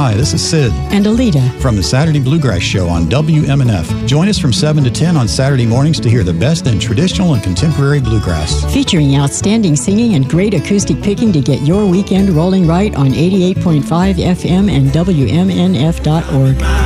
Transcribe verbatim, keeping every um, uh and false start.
Hi, this is Sid and Alita from the Saturday Bluegrass Show on W M N F. Join us from seven to ten on Saturday mornings to hear the best in traditional and contemporary bluegrass. Featuring outstanding singing and great acoustic picking to get your weekend rolling right on eighty-eight point five F M and W M N F dot org.